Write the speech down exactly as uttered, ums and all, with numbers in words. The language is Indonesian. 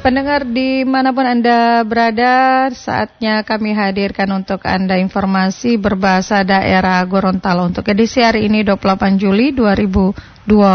Pendengar dimanapun Anda berada, saatnya kami hadirkan untuk Anda informasi berbahasa daerah Gorontalo untuk edisi hari ini dua puluh delapan Juli dua ribu dua puluh